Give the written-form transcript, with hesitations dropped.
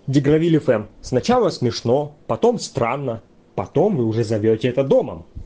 Дегравиль FM. Сначала смешно, потом странно, потом вы уже зовете это домом.